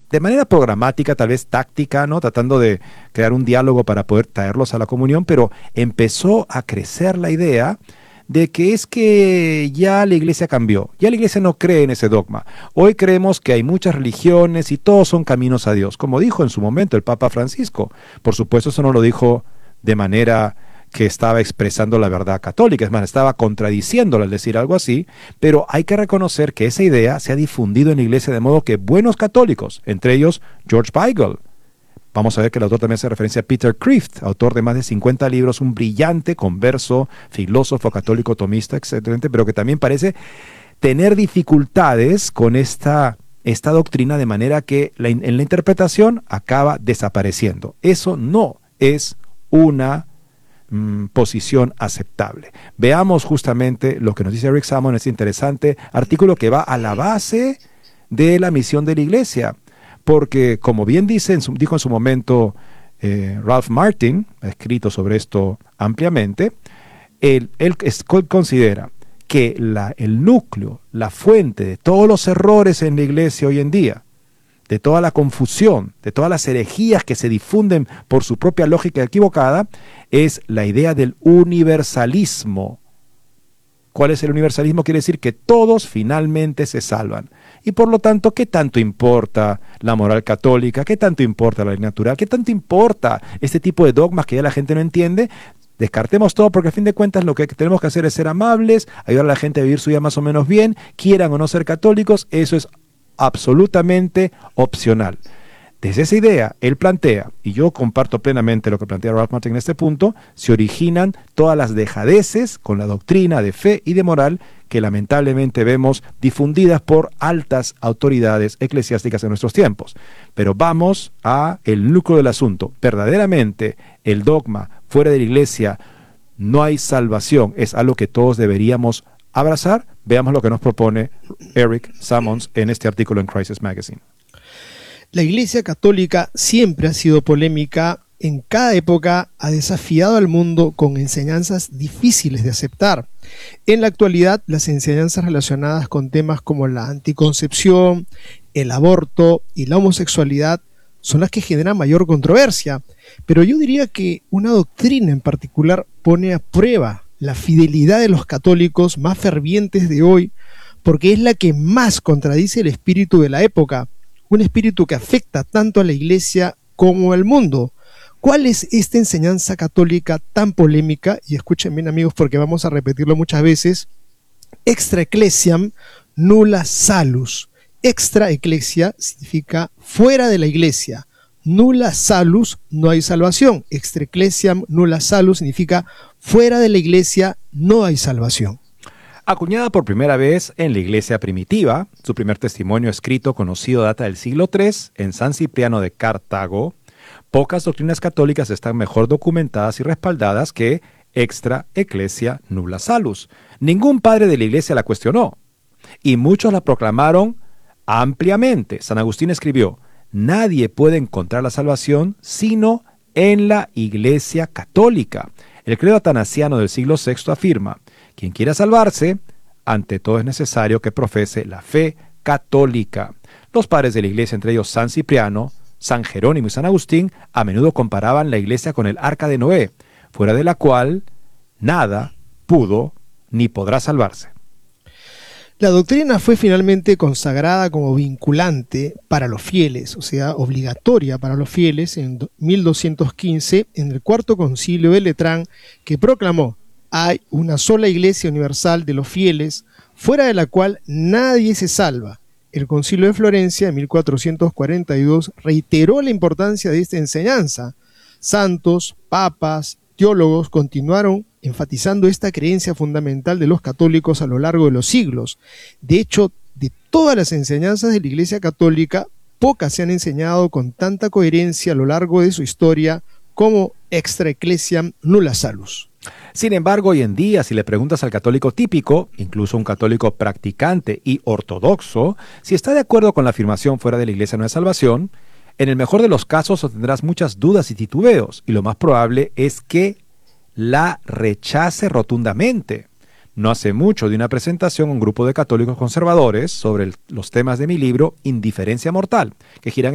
de manera programática, tal vez táctica, ¿no? Tratando de crear un diálogo para poder traerlos a la comunión, pero empezó a crecer la idea de que es que ya la iglesia cambió, ya la iglesia no cree en ese dogma. Hoy creemos que hay muchas religiones y todos son caminos a Dios, como dijo en su momento el Papa Francisco. Por supuesto, eso no lo dijo de manera que estaba expresando la verdad católica, es más, estaba contradiciéndola al decir algo así, pero hay que reconocer que esa idea se ha difundido en la iglesia de modo que buenos católicos, entre ellos George Weigel, vamos a ver que el autor también hace referencia a Peter Kreeft, autor de más de 50 libros, un brillante converso, filósofo católico tomista, etcétera, pero que también parece tener dificultades con esta doctrina, de manera que en la interpretación acaba desapareciendo. Eso no es una posición aceptable. Veamos justamente lo que nos dice Rick Salmon, este interesante artículo que va a la base de la misión de la iglesia. Porque, como bien dijo en su momento Ralph Martin, ha escrito sobre esto ampliamente, él considera que el núcleo, la fuente de todos los errores en la iglesia hoy en día, de toda la confusión, de todas las herejías que se difunden por su propia lógica equivocada, es la idea del universalismo. ¿Cuál es el universalismo? Quiere decir que todos finalmente se salvan. Y por lo tanto, ¿qué tanto importa la moral católica? ¿Qué tanto importa la ley natural? ¿Qué tanto importa este tipo de dogmas que ya la gente no entiende? Descartemos todo, porque a fin de cuentas lo que tenemos que hacer es ser amables, ayudar a la gente a vivir su vida más o menos bien, quieran o no ser católicos, eso es absolutamente opcional. Desde esa idea, él plantea, y yo comparto plenamente lo que plantea Ralph Martin en este punto, se originan todas las dejadeces con la doctrina de fe y de moral que lamentablemente vemos difundidas por altas autoridades eclesiásticas en nuestros tiempos. Pero vamos a el núcleo del asunto. Verdaderamente, el dogma fuera de la iglesia no hay salvación, es algo que todos deberíamos abrazar. Veamos lo que nos propone Eric Sammons en este artículo en Crisis Magazine. La Iglesia Católica siempre ha sido polémica, en cada época ha desafiado al mundo con enseñanzas difíciles de aceptar. En la actualidad, las enseñanzas relacionadas con temas como la anticoncepción, el aborto y la homosexualidad son las que generan mayor controversia. Pero yo diría que una doctrina en particular pone a prueba la fidelidad de los católicos más fervientes de hoy, porque es la que más contradice el espíritu de la época, un espíritu que afecta tanto a la Iglesia como al mundo. ¿Cuál es esta enseñanza católica tan polémica? Y escuchen bien, amigos, porque vamos a repetirlo muchas veces. Extra ecclesiam nulla salus. Extra ecclesia significa fuera de la iglesia. Nulla salus, no hay salvación. Extra ecclesiam nulla salus significa fuera de la iglesia no hay salvación. Acuñada por primera vez en la iglesia primitiva, su primer testimonio escrito conocido data del siglo III en San Cipriano de Cartago, pocas doctrinas católicas están mejor documentadas y respaldadas que extra ecclesia nulla salus. Ningún padre de la iglesia la cuestionó, y muchos la proclamaron ampliamente. San Agustín escribió: nadie puede encontrar la salvación sino en la iglesia católica. El credo atanasiano del siglo VI afirma: quien quiera salvarse, ante todo es necesario que profese la fe católica. Los padres de la iglesia, entre ellos San Cipriano, San Jerónimo y San Agustín, a menudo comparaban la iglesia con el arca de Noé, fuera de la cual nada pudo ni podrá salvarse. La doctrina fue finalmente consagrada como vinculante para los fieles, o sea, obligatoria para los fieles, en 1215, en el Cuarto Concilio de Letrán, que proclamó: hay una sola iglesia universal de los fieles, fuera de la cual nadie se salva. El Concilio de Florencia, en 1442, reiteró la importancia de esta enseñanza. Santos, papas, teólogos continuaron enfatizando esta creencia fundamental de los católicos a lo largo de los siglos. De hecho, de todas las enseñanzas de la Iglesia Católica, pocas se han enseñado con tanta coherencia a lo largo de su historia como extra ecclesiam nulla salus. Sin embargo, hoy en día, si le preguntas al católico típico, incluso un católico practicante y ortodoxo, si está de acuerdo con la afirmación fuera de la iglesia no hay salvación, en el mejor de los casos obtendrás muchas dudas y titubeos, y lo más probable es que la rechace rotundamente. No hace mucho de una presentación a un grupo de católicos conservadores sobre los temas de mi libro Indiferencia Mortal, que giran